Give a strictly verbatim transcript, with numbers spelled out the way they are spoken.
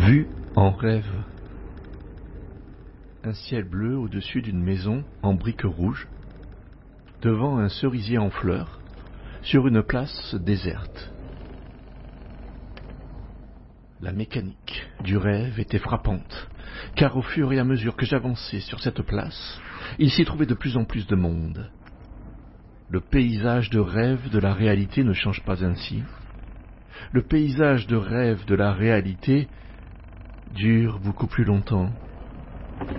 Vue en rêve. Un ciel bleu au-dessus d'une maison en briques rouges, devant un cerisier en fleurs, sur une place déserte. La mécanique du rêve était frappante, car au fur et à mesure que j'avançais sur cette place, il s'y trouvait de plus en plus de monde. Le paysage de rêve de la réalité ne change pas ainsi. Le paysage de rêve de la réalité dure beaucoup plus longtemps.